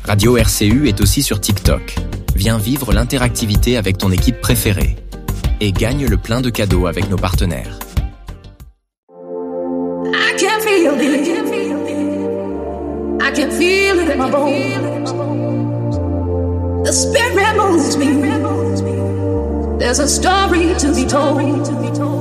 Radio RCU est aussi sur TikTok. Viens vivre l'interactivité avec ton équipe préférée. Et gagne le plein de cadeaux avec nos partenaires. I can feel it. I can feel it in my bones. The spirit moves me. There's a story to be told.